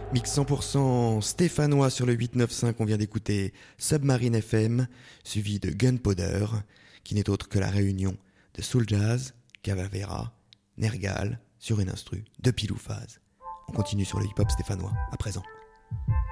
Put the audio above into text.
Mix 100% stéphanois sur le 895, on vient d'écouter Submarine FM, suivi de Gunpowder, qui n'est autre que la réunion de Soul Jazz, Cavalera, Nergal, sur une instru de pile ou phase. On continue sur le hip-hop stéphanois, à présent.